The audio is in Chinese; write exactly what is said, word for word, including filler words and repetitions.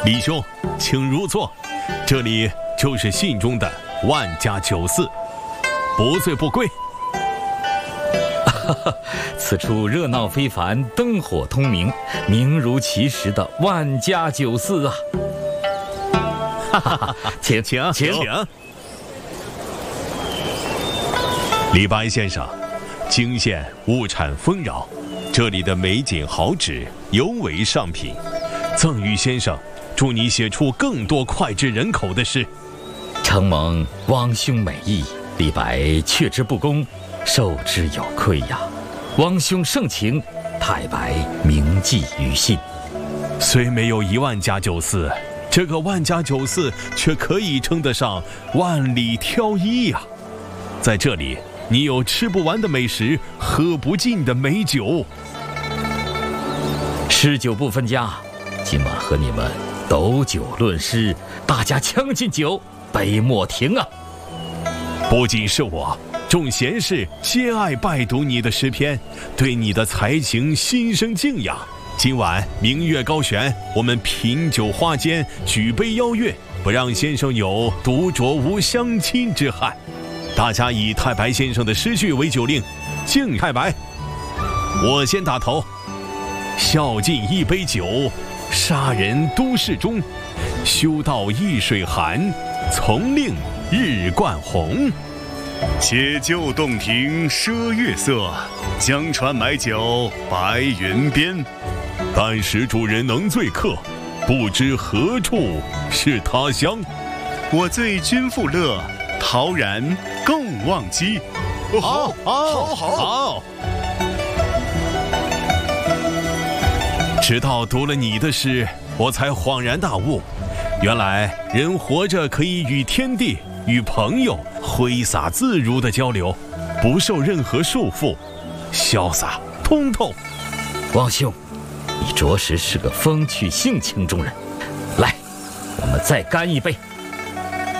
李兄，请入座，这里就是信中的万家酒肆，不醉不归。 此处热闹非凡，灯火通明，名如其实的万家酒肆啊！哈哈哈，请请请请。李白先生，泾县物产丰饶，这里的美景豪址尤为上品。赠予先生，祝你写出更多脍炙人口的诗。 承蒙汪兄美意，李白却之不恭，受之有愧呀。汪兄盛情，太白铭记于心。 虽没有一万家酒肆，这个万家酒肆却可以称得上万里挑一呀。在这里，你有吃不完的美食，喝不尽的美酒。 诗酒不分家，今晚和你们斗酒论诗，大家将进酒，杯莫停啊！ 不仅是我，众贤士皆爱拜读你的诗篇，对你的才情心生敬仰。今晚明月高悬，我们品酒花间，举杯邀月，不让先生有独酌无相亲之害。大家以太白先生的诗句为酒令，敬太白。我先打头，笑尽一杯酒，杀人都市中，修道易水寒，从令日冠红。 且就洞庭赊月色，江船买酒白云边。 但使主人能醉客，不知何处是他乡。 我醉君复乐，陶然共忘机。 好，好，好，好。直到读了你的诗，我才恍然大悟，原来人活着可以与天地、与朋友挥洒自如的交流，不受任何束缚，潇洒通透。 汪兄，你着实是个风趣性情中人。来，我们再干一杯。